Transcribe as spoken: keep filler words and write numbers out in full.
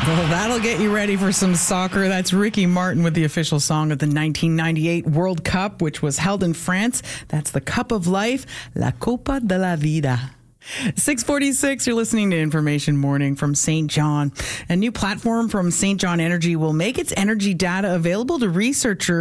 Well, that'll get you ready for some soccer. That's Ricky Martin with the official song of the nineteen ninety-eight World Cup, which was held in France. That's the Cup of Life, La Copa de la Vida. six forty-six, you're listening to Information Morning from Saint John. A new platform from Saint John Energy will make its energy data available to researchers